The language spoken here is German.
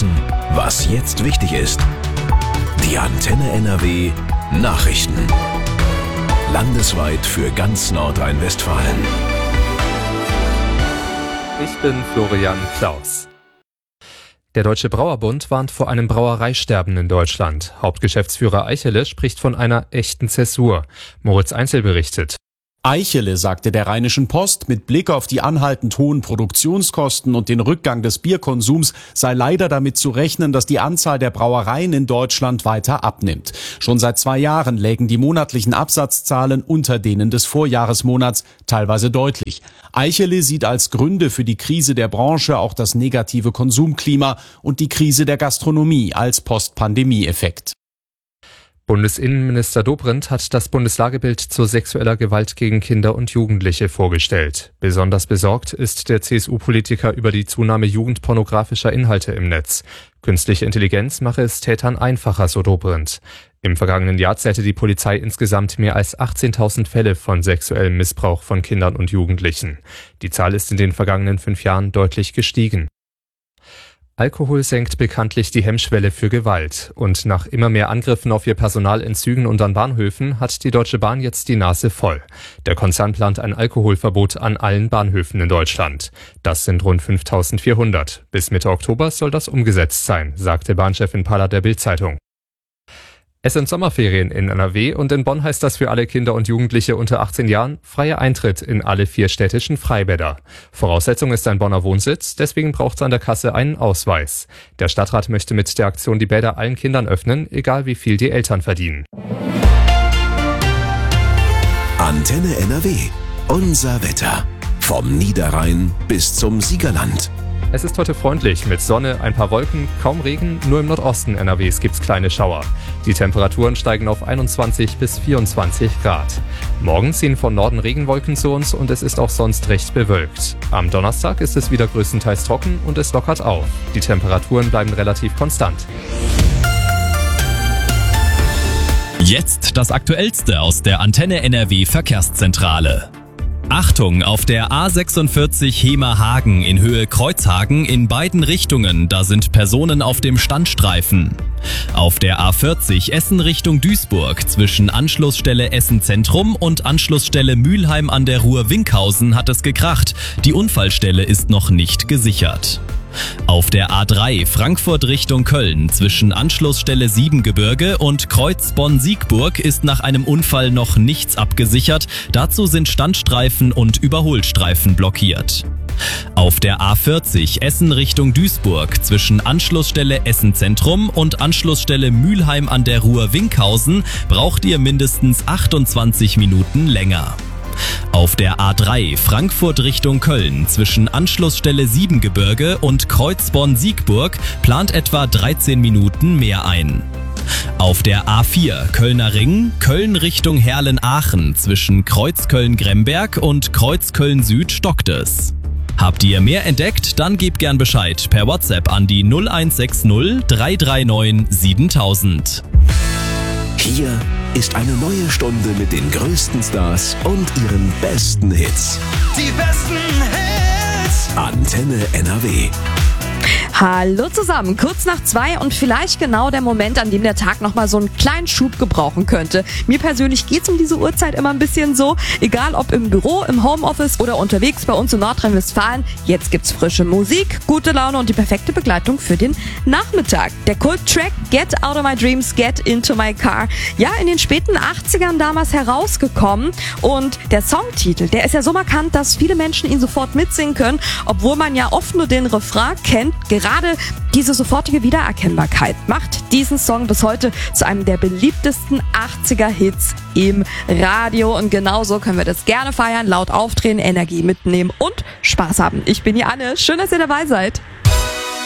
wissen, was jetzt wichtig ist. Die Antenne NRW Nachrichten. Landesweit für ganz Nordrhein-Westfalen. Ich bin Florian Klaus. Der Deutsche Brauerbund warnt vor einem Brauereisterben in Deutschland. Hauptgeschäftsführer Eichele spricht von einer echten Zäsur. Moritz Einzel berichtet. Eichele sagte der Rheinischen Post, mit Blick auf die anhaltend hohen Produktionskosten und den Rückgang des Bierkonsums sei leider damit zu rechnen, dass die Anzahl der Brauereien in Deutschland weiter abnimmt. Schon seit 2 Jahren lägen die monatlichen Absatzzahlen unter denen des Vorjahresmonats, teilweise deutlich. Eichele sieht als Gründe für die Krise der Branche auch das negative Konsumklima und die Krise der Gastronomie als Post-Pandemie-Effekt. Bundesinnenminister Dobrindt hat das Bundeslagebild zu sexueller Gewalt gegen Kinder und Jugendliche vorgestellt. Besonders besorgt ist der CSU-Politiker über die Zunahme jugendpornografischer Inhalte im Netz. Künstliche Intelligenz mache es Tätern einfacher, so Dobrindt. Im vergangenen Jahr zählte die Polizei insgesamt mehr als 18.000 Fälle von sexuellem Missbrauch von Kindern und Jugendlichen. Die Zahl ist in den vergangenen 5 Jahren deutlich gestiegen. Alkohol senkt bekanntlich die Hemmschwelle für Gewalt. Und nach immer mehr Angriffen auf ihr Personal in Zügen und an Bahnhöfen hat die Deutsche Bahn jetzt die Nase voll. Der Konzern plant ein Alkoholverbot an allen Bahnhöfen in Deutschland. Das sind rund 5.400. Bis Mitte Oktober soll das umgesetzt sein, sagte Bahnchefin Paller der Bild-Zeitung. Es sind Sommerferien in NRW und in Bonn heißt das für alle Kinder und Jugendliche unter 18 Jahren freier Eintritt in alle 4 städtischen Freibäder. Voraussetzung ist ein Bonner Wohnsitz, deswegen braucht es an der Kasse einen Ausweis. Der Stadtrat möchte mit der Aktion die Bäder allen Kindern öffnen, egal wie viel die Eltern verdienen. Antenne NRW. Unser Wetter. Vom Niederrhein bis zum Siegerland. Es ist heute freundlich mit Sonne, ein paar Wolken, kaum Regen, nur im Nordosten NRWs gibt's kleine Schauer. Die Temperaturen steigen auf 21 bis 24 Grad. Morgen ziehen von Norden Regenwolken zu uns und es ist auch sonst recht bewölkt. Am Donnerstag ist es wieder größtenteils trocken und es lockert auf. Die Temperaturen bleiben relativ konstant. Jetzt das Aktuellste aus der Antenne NRW Verkehrszentrale. Achtung, auf der A46 Hemer-Hagen in Höhe Kreuzhagen in beiden Richtungen, da sind Personen auf dem Standstreifen. Auf der A40 Essen Richtung Duisburg zwischen Anschlussstelle Essen Zentrum und Anschlussstelle Mülheim an der Ruhr-Winkhausen hat es gekracht. Die Unfallstelle ist noch nicht gesichert. Auf der A3 Frankfurt Richtung Köln zwischen Anschlussstelle Siebengebirge und Kreuz Bonn-Siegburg ist nach einem Unfall noch nichts abgesichert. Dazu sind Standstreifen und Überholstreifen blockiert. Auf der A40 Essen Richtung Duisburg zwischen Anschlussstelle Essen Zentrum und Anschlussstelle Mülheim an der Ruhr-Winkhausen braucht ihr mindestens 28 Minuten länger. Auf der A3 Frankfurt Richtung Köln zwischen Anschlussstelle Siebengebirge und Kreuz Bonn-Siegburg plant etwa 13 Minuten mehr ein. Auf der A4 Kölner Ring, Köln Richtung Herlen-Aachen zwischen Kreuz Köln-Gremberg und Kreuz Köln-Süd stockt es. Habt ihr mehr entdeckt? Dann gebt gern Bescheid per WhatsApp an die 0160 339 7000. Hier ist eine neue Stunde mit den größten Stars und ihren besten Hits. Die besten Hits. Antenne NRW. Hallo zusammen, kurz nach 2 und vielleicht genau der Moment, an dem der Tag nochmal so einen kleinen Schub gebrauchen könnte. Mir persönlich geht's um diese Uhrzeit immer ein bisschen so, egal ob im Büro, im Homeoffice oder unterwegs bei uns in Nordrhein-Westfalen. Jetzt gibt's frische Musik, gute Laune und die perfekte Begleitung für den Nachmittag. Der Kult-Track Get Out of My Dreams, Get Into My Car, ja in den späten 80ern damals herausgekommen und der Songtitel, der ist ja so markant, dass viele Menschen ihn sofort mitsingen können, obwohl man ja oft nur den Refrain kennt. Gerade diese sofortige Wiedererkennbarkeit macht diesen Song bis heute zu einem der beliebtesten 80er-Hits im Radio. Und genauso können wir das gerne feiern, laut aufdrehen, Energie mitnehmen und Spaß haben. Ich bin die Anne. Schön, dass ihr dabei seid.